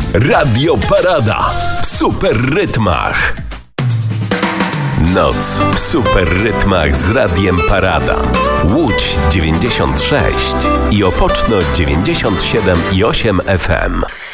Radio Parada w super rytmach. Noc w super rytmach z Radiem Parada. Łódź 96 i Opoczno 97,8 FM.